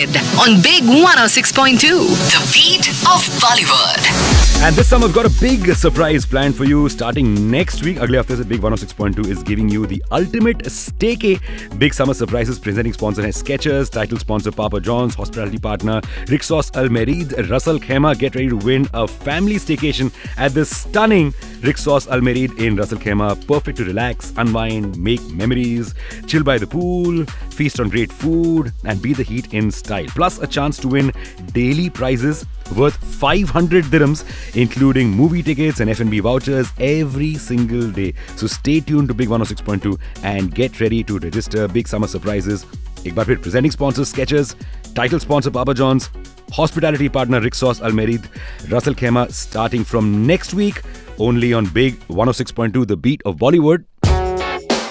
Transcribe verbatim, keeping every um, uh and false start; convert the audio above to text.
ahead on Big one oh six point two, the beat of Bollywood. And this summer, I've got a big surprise planned for you. Starting next week, Agle Hafte se Big one oh six point two is giving you the ultimate staycay big summer surprises. Presenting sponsor hai Skechers, title sponsor Papa John's, hospitality partner Rixos Al Merid, Russell Khema. Get ready to win a family staycation at the stunning Rixos Al Merid in Russell Khema. Perfect to relax, unwind, make memories, chill by the pool, feast on great food, and be the heat in style. Plus, a chance to win daily prizes worth five hundred dirhams, including movie tickets and F and B vouchers every single day. So stay tuned to Big one oh six point two and get ready to register. Big summer surprises. Ek baar phir, presenting sponsor Skechers, title sponsor Papa John's, hospitality partner Rixos Al Merid, Russell Khema, starting from next week only on Big one oh six point two, the beat of Bollywood.